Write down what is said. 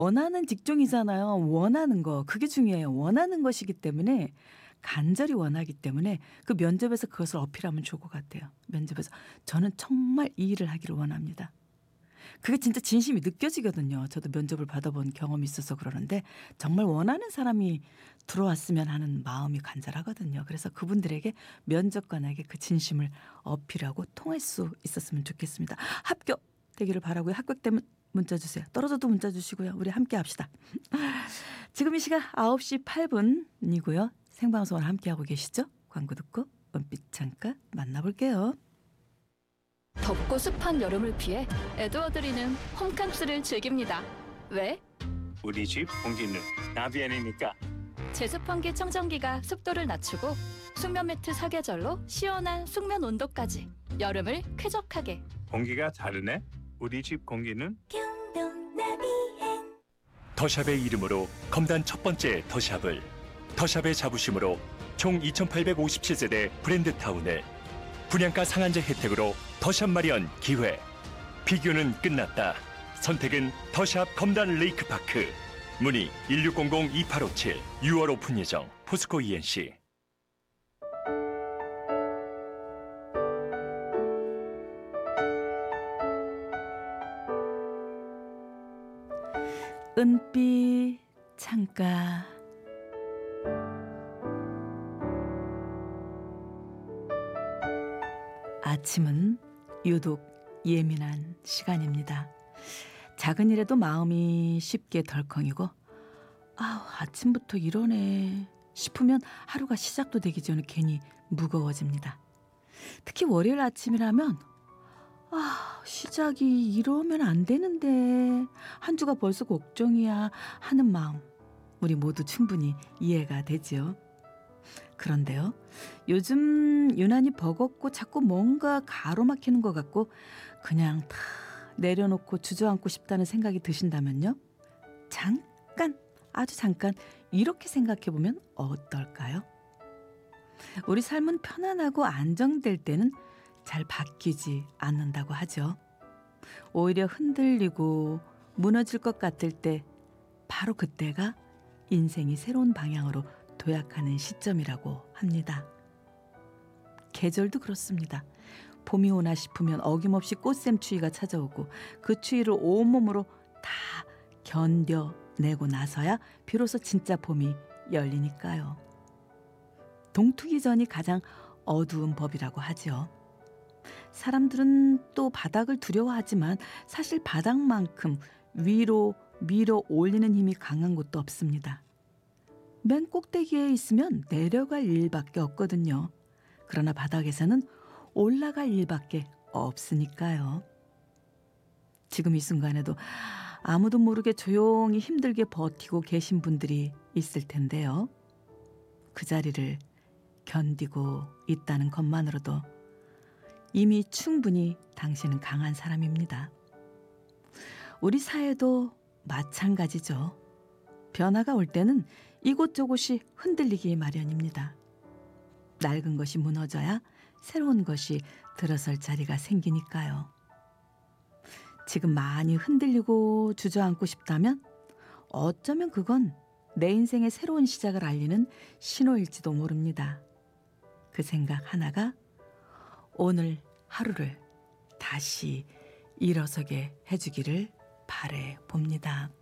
원하는 직종이잖아요. 원하는 거. 그게 중요해요. 원하는 것이기 때문에 간절히 원하기 때문에 그 면접에서 그것을 어필하면 좋을 것 같아요. 면접에서 저는 정말 이 일을 하기를 원합니다. 그게 진짜 진심이 느껴지거든요. 저도 면접을 받아본 경험이 있어서 그러는데 정말 원하는 사람이 들어왔으면 하는 마음이 간절하거든요. 그래서 그분들에게 면접관에게 그 진심을 어필하고 통할 수 있었으면 좋겠습니다. 합격되기를 바라고요. 합격되면 문자 주세요. 떨어져도 문자 주시고요. 우리 함께 합시다. 지금 이 시간 9시 8분이고요. 생방송을 함께하고 계시죠? 광고 듣고 은빛 창가 만나볼게요. 덥고 습한 여름을 피해 에드워드리는 홈캉스를 즐깁니다. 왜? 우리 집 공기는 나비안이니까. 제습환기 청정기가 습도를 낮추고 숙면 매트 사계절로 시원한 숙면 온도까지 여름을 쾌적하게. 공기가 다르네. 우리 집 공기는 더샵의 이름으로 검단 첫 번째 더샵을, 더샵의 자부심으로 총 2857세대 브랜드 타운을 분양가 상한제 혜택으로 더샵 마련 기회. 비교는 끝났다. 선택은 더샵 검단 레이크파크. 문의 1600-2857. 6월 오픈 예정. 포스코 ENC. 은빛 창가. 아침은 유독 예민한 시간입니다. 작은 일에도 마음이 쉽게 덜컹이고 아침부터 이러네 싶으면 하루가 시작도 되기 전에 괜히 무거워집니다. 특히 월요일 아침이라면 시작이 이러면 안 되는데 한 주가 벌써 걱정이야 하는 마음 우리 모두 충분히 이해가 되지요. 그런데요, 요즘 유난히 버겁고 자꾸 뭔가 가로막히는 것 같고 그냥 다 내려놓고 주저앉고 싶다는 생각이 드신다면요, 잠깐, 아주 잠깐 이렇게 생각해보면 어떨까요? 우리 삶은 편안하고 안정될 때는 잘 바뀌지 않는다고 하죠. 오히려 흔들리고 무너질 것 같을 때 바로 그때가 인생이 새로운 방향으로 도약하는 시점이라고 합니다. 계절도 그렇습니다. 봄이 오나 싶으면 어김없이 꽃샘추위가 찾아오고 그 추위를 온몸으로 다 견뎌내고 나서야 비로소 진짜 봄이 열리니까요. 동투기 전이 가장 어두운 법이라고 하죠. 사람들은 또 바닥을 두려워하지만 사실 바닥만큼 위로 밀어 올리는 힘이 강한 곳도 없습니다. 맨 꼭대기에 있으면 내려갈 일밖에 없거든요. 그러나 바닥에서는 올라갈 일밖에 없으니까요. 지금 이 순간에도 아무도 모르게 조용히 힘들게 버티고 계신 분들이 있을 텐데요. 그 자리를 견디고 있다는 것만으로도 이미 충분히 당신은 강한 사람입니다. 우리 사회도 마찬가지죠. 변화가 올 때는 이곳저곳이 흔들리기 마련입니다. 낡은 것이 무너져야 새로운 것이 들어설 자리가 생기니까요. 지금 많이 흔들리고 주저앉고 싶다면 어쩌면 그건 내 인생의 새로운 시작을 알리는 신호일지도 모릅니다. 그 생각 하나가 오늘 하루를 다시 일어서게 해주기를 바라봅니다.